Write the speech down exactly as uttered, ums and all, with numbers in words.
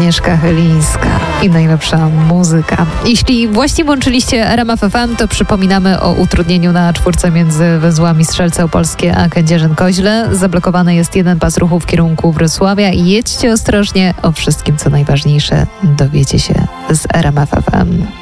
Agnieszka Chylińska i najlepsza muzyka. Jeśli właśnie włączyliście R M F F M, to przypominamy o utrudnieniu na czwórce między węzłami Strzelce Opolskie a Kędzierzyn-Koźle. Zablokowany jest jeden pas ruchu w kierunku Wrocławia i jedźcie ostrożnie. O wszystkim, co najważniejsze, dowiecie się z R M F F M.